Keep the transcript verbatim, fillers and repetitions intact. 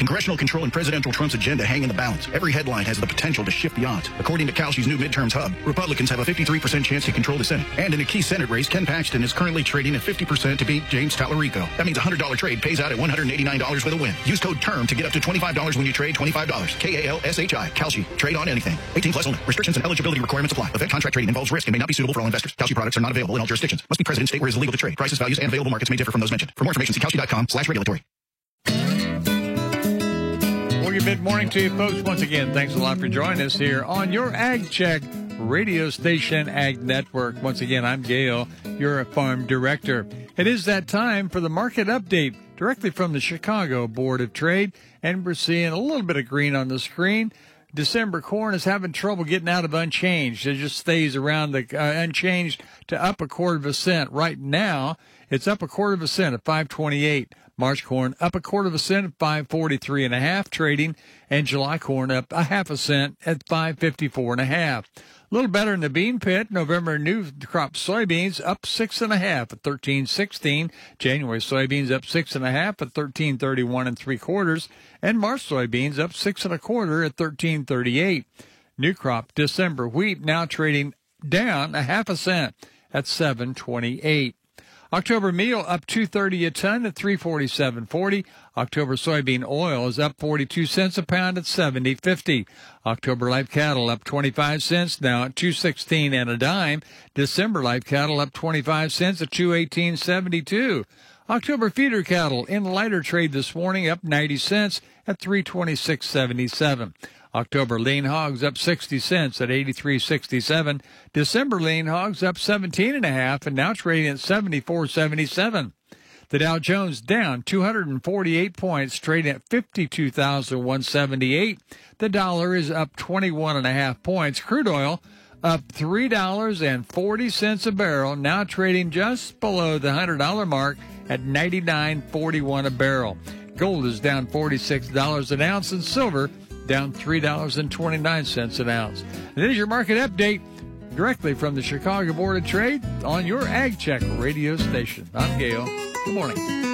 Congressional control and Presidential Trump's agenda hang in the balance. Every headline has the potential to shift the odds. According to Kalshi's new midterms hub, Republicans have a fifty-three percent chance to control the Senate. And in a key Senate race, Ken Paxton is currently trading at fifty percent to beat James Tallarico. That means a one hundred dollars trade pays out at one hundred eighty-nine dollars with a win. Use code TERM to get up to twenty-five dollars when you trade twenty-five dollars. K A L S H I. Kalshi. Trade on anything. eighteen plus only. Restrictions and eligibility requirements apply. Event contract trading involves risk and may not be suitable for all investors. Kalshi products are not available in all jurisdictions. Must be present in state where it is illegal to trade. Prices, values, and available markets may differ from those mentioned. For more information, see kalshi.com slash regulatory. Well, good mid-morning to you, folks. Once again, thanks a lot for joining us here on your Ag Check radio station, Ag Network. Once again, I'm Gail, your farm director. It is that time for the market update directly from the Chicago Board of Trade, and we're seeing a little bit of green on the screen. December corn is having trouble getting out of unchanged. It just stays around the uh, unchanged to up a quarter of a cent. Right now, it's up a quarter of a cent at five twenty-eight. March corn up a quarter of a cent at five forty-three and a half trading, and July corn up a half a cent at five fifty-four and a half. A little better in the bean pit. November new crop soybeans up six and a half at thirteen sixteen. January soybeans up six and a half at thirteen thirty-one and three quarters, and March soybeans up six and a quarter at thirteen thirty-eight. New crop December wheat now trading down a half a cent at seven twenty-eight. October meal up two thirty a ton at three forty-seven forty. October soybean oil is up forty-two cents a pound at seventy fifty. October live cattle up twenty-five cents now at two sixteen and a dime. December live cattle up twenty-five cents at two eighteen seventy-two. October feeder cattle in lighter trade this morning up ninety cents at three twenty-six seventy-seven. October lean hogs up sixty cents at eighty-three sixty-seven. December lean hogs up seventeen and a half and now trading at seventy-four seventy-seven. The Dow Jones down two hundred forty-eight points, trading at fifty-two thousand one hundred seventy-eight. The dollar is up twenty-one and a half points. Crude oil up three dollars and forty cents a barrel, now trading just below the one hundred dollars mark at ninety-nine forty-one a barrel. Gold is down forty-six dollars an ounce, and silver down three dollars and twenty-nine cents an ounce. And this is your market update directly from the Chicago Board of Trade on your Ag Check radio station. I'm Gail. Good morning.